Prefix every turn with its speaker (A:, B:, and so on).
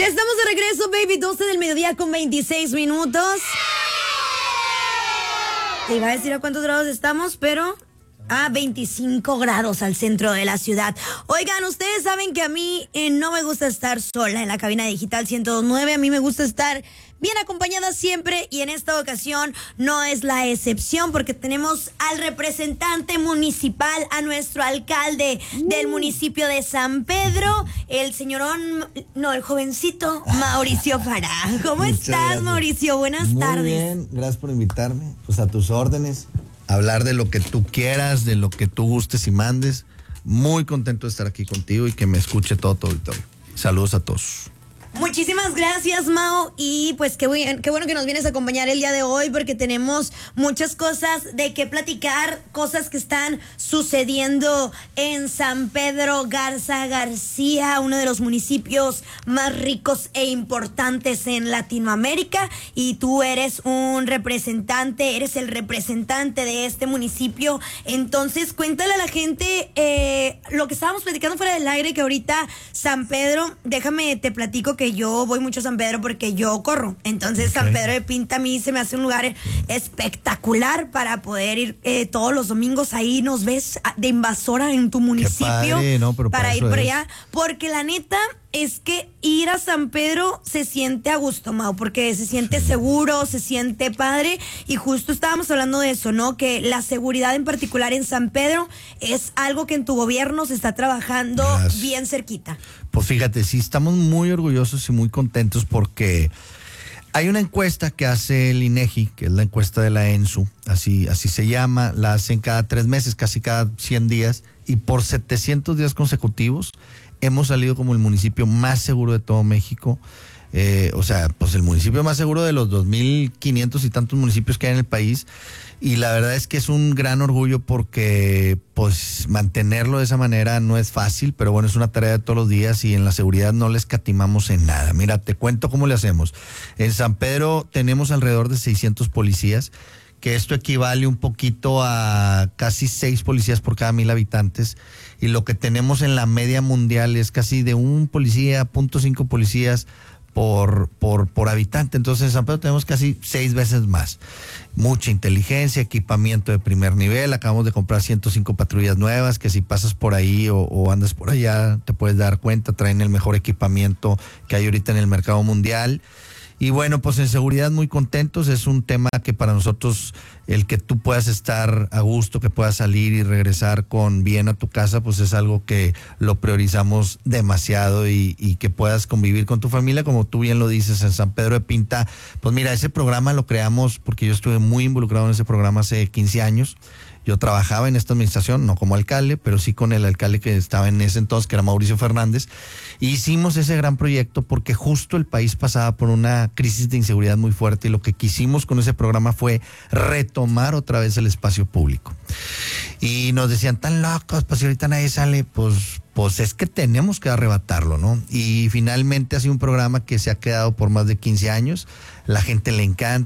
A: Ya estamos de regreso, baby. 12 del mediodía con 26 minutos. Te iba a decir a cuántos grados estamos, pero a 25 grados al centro de la ciudad. Oigan, ustedes saben que a mí no me gusta estar sola en la cabina digital 102.9. A mí me gusta estar bien acompañada siempre, y en esta ocasión no es la excepción, porque tenemos al representante municipal, a nuestro alcalde del municipio de San Pedro, el jovencito Mauricio Farah. ¿Cómo estás, gracias, Mauricio? Buenas tardes.
B: Muy bien, gracias por invitarme. Pues a tus órdenes, hablar de lo que tú quieras, de lo que tú gustes y mandes. Muy contento de estar aquí contigo y que me escuche todo tu auditorio. Saludos a todos.
A: Muchísimas gracias, Mao, y pues qué bueno que nos vienes a acompañar el día de hoy, porque tenemos muchas cosas de qué platicar, cosas que están sucediendo en San Pedro Garza García, uno de los municipios más ricos e importantes en Latinoamérica, y tú eres el representante de este municipio. Entonces cuéntale a la gente lo que estábamos platicando fuera del aire, que ahorita San Pedro, déjame te platico que yo voy mucho a San Pedro porque yo corro. Entonces, okay. San Pedro de Pinta a mí se me hace un lugar espectacular para poder ir todos los domingos. Ahí nos ves de invasora en tu municipio.
B: Qué padre, ¿no? Pero
A: para ir por allá. Porque la neta es que ir a San Pedro se siente a gusto, Mau, porque se siente seguro, se siente padre, y justo estábamos hablando de eso, ¿no? Que la seguridad en particular en San Pedro es algo que en tu gobierno se está trabajando bien cerquita.
B: Pues fíjate, sí, estamos muy orgullosos y muy contentos porque hay una encuesta que hace el INEGI, que es la encuesta de la ENSU, así se llama, la hacen cada 3 meses, casi cada 100 días, y por 700 días consecutivos hemos salido como el municipio más seguro de todo México. Pues el municipio más seguro de los 2,500 y tantos municipios que hay en el país. Y la verdad es que es un gran orgullo porque pues mantenerlo de esa manera no es fácil, pero bueno, es una tarea de todos los días, y en la seguridad no le escatimamos en nada. Mira, te cuento cómo le hacemos. En San Pedro tenemos alrededor de 600 policías, que esto equivale un poquito a casi 6 policías por cada 1,000 habitantes, y lo que tenemos en la media mundial es casi de 1 policía, 0.5 policías por habitante. Entonces en San Pedro tenemos casi 6 veces más. Mucha inteligencia, equipamiento de primer nivel. Acabamos de comprar 105 patrullas nuevas, que si pasas por ahí o andas por allá te puedes dar cuenta, traen el mejor equipamiento que hay ahorita en el mercado mundial. Y bueno, pues en seguridad muy contentos. Es un tema que para nosotros, el que tú puedas estar a gusto, que puedas salir y regresar con bien a tu casa, pues es algo que lo priorizamos demasiado, y que puedas convivir con tu familia, como tú bien lo dices, en San Pedro de Pinta. Pues mira, ese programa lo creamos porque yo estuve muy involucrado en ese programa hace 15 años. Yo trabajaba en esta administración, no como alcalde, pero sí con el alcalde que estaba en ese entonces, que era Mauricio Fernández. Y hicimos ese gran proyecto porque justo el país pasaba por una crisis de inseguridad muy fuerte, y lo que quisimos con ese programa fue retomar otra vez el espacio público. Y nos decían, tan locos, pues si ahorita nadie sale, pues es que tenemos que arrebatarlo, ¿no? Y finalmente ha sido un programa que se ha quedado por más de 15 años. La gente le encanta.